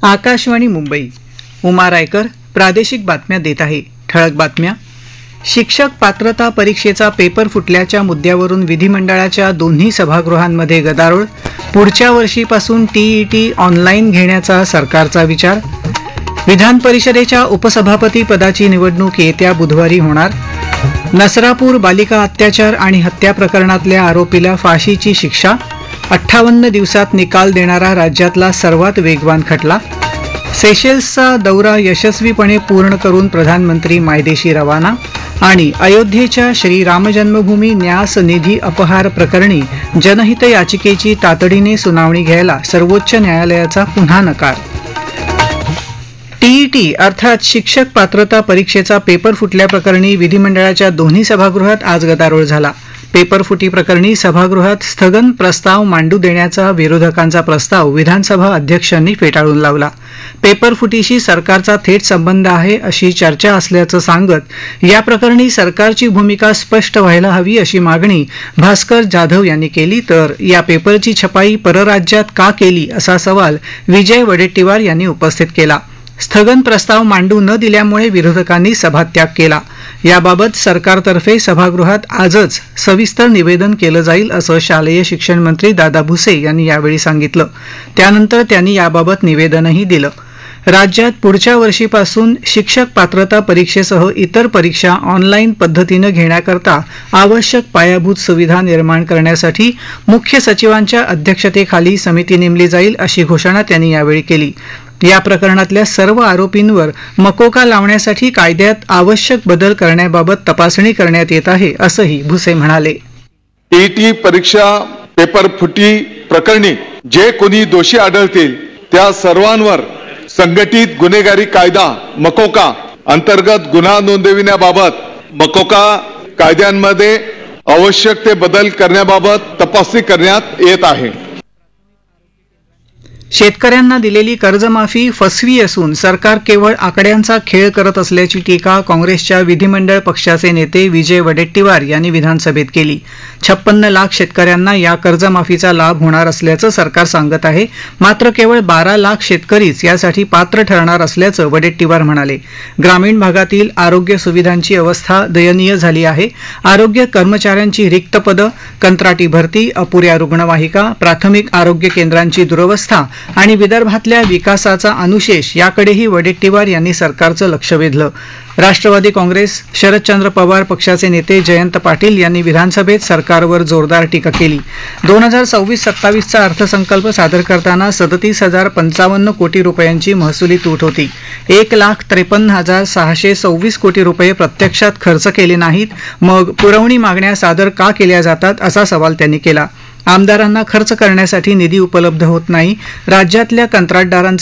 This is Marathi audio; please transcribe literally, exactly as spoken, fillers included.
आकाशवाणी मुंबई. उमा रायकर प्रादेशिक बातम्या देत आहे. ठळक बातम्या. शिक्षक पात्रता परीक्षेचा पेपर फुटल्याच्या मुद्द्यावरून विधिमंडळाच्या दोन्ही सभागृहांमध्ये गदारोळ. पुढच्या वर्षीपासून टीईटी ऑनलाईन घेण्याचा सरकारचा विचार. विधान परिषदेच्या उपसभापती पदाची निवडणूक येत्या बुधवारी होणार. नसरापूर बालिका अत्याचार आणि हत्या प्रकरणातल्या आरोपीला फाशीची शिक्षा. अठ्ठावन्न दिवसात निकाल देणारा राज्यातला सर्वात वेगवान खटला. सेशेल्सचा दौरा यशस्वीपणे पूर्ण करून प्रधानमंत्री मायदेशी रवाना. आणि अयोध्येच्या श्रीराम जन्मभूमी न्यास निधी अपहार प्रकरणी जनहित याचिकेची तातडीने सुनावणी घ्यायला सर्वोच्च न्यायालयाचा पुन्हा नकार. टीईटी अर्थात शिक्षक पात्रता परीक्षेचा पेपर फुटल्याप्रकरणी विधिमंडळाच्या दोन्ही सभागृहात आज गदारोळ झाला. पेपर फुटी प्रकरणी सभागृहात स्थगन प्रस्ताव मांडू देण्याचा विरोधकांचा प्रस्ताव विधानसभा अध्यक्षांनी फेटाळून लावला. पेपर फुटीशी सरकारचा थेट संबंध आहे अशी चर्चा असल्याचं सांगत या प्रकरणी सरकारची भूमिका स्पष्ट व्हायला हवी अशी मागणी भास्कर जाधव यांनी केली. तर या पेपरची छपाई परराज्यात का केली असा सवाल विजय वडेट्टीवार यांनी उपस्थित केला. स्थगन प्रस्ताव मांडू न दिल्यामुळे विरोधकांनी सभात्याग केला. याबाबत सरकारतर्फे सभागृहात आजच सविस्तर निवेदन केलं जाईल असं शालेय शिक्षण मंत्री दादा भुसे यांनी यावेळी सांगितलं. त्यानंतर त्यांनी याबाबत निवेदनही दिलं. राज्यात पुढच्या वर्षीपासून शिक्षक पात्रता परीक्षेसह इतर परीक्षा ऑनलाईन पद्धतीनं घेण्याकरता आवश्यक पायाभूत सुविधा निर्माण करण्यासाठी मुख्य सचिवांच्या अध्यक्षतेखाली समिती नेमली जाईल अशी घोषणा त्यांनी यावेळी केली. या प्रकरणातल्या सर्व आरोपींवर मकोका लावण्यासाठी कायद्यात आवश्यक बदल करण्याबाबत तपासणी करण्यात येत आहे असंही भुसे म्हणाले. टीईटी परीक्षा पेपर फुटी प्रकरणी जे कोणी दोषी आढळतील त्या सर्वांवर संघटित गुन्हेगारी कायदा मकोका अंतर्गत गुन्हा नोंदविण्याबाबत मकोका कायद्यांमध्ये आवश्यक ते बदल करण्याबाबत तपासणी करण्यात येत आहे. शेतकऱ्यांना दिलेली कर्जमाफी फसवी असून सरकार केवळ आकड्यांचा खेळ करत असल्याची टीका काँग्रेसच्या विधिमंडळ पक्षाचे नेते विजय वडेट्टीवार यांनी विधानसभेत केली. छप्पन्न लाख शेतकऱ्यांना या कर्जमाफीचा लाभ होणार असल्याचं सरकार सांगत आहे. मात्र केवळ बारा लाख शेतकरीच यासाठी पात्र ठरणार असल्याचं वडेट्टीवार म्हणाले. ग्रामीण भागातील आरोग्य सुविधांची अवस्था दयनीय झाली आहे. आरोग्य कर्मचाऱ्यांची रिक्त पदं, कंत्राटी भरती, अपुऱ्या रुग्णवाहिका, प्राथमिक आरोग्य केंद्रांची दुरवस्था आणि विदर्भातल्या विकासाचा अनुशेष याकडेही वडेट्टीवार यांनी सरकारचं लक्ष वेधलं. राष्ट्रवादी काँग्रेस शरदचंद्र पवार पक्षाचे नेते जयंत पाटील यांनी विधानसभेत सरकारवर जोरदार टीका केली. दोन हजार सव्वीस सत्तावीसचा अर्थसंकल्प सादर करताना सदतीस हजार पंचावन्न कोटी रुपयांची महसुली तूट होती. एक लाख त्रेपन्न हजार सहाशे सव्वीस कोटी रुपये प्रत्यक्षात खर्च केले नाहीत. मग पुरवणी मागण्या सादर का केल्या जातात असा सवाल त्यांनी केला. आमदारांना खर्च करण्यासाठी निधी उपलब्ध होत नाही. राज्यातल्या कंत्राटदारांचे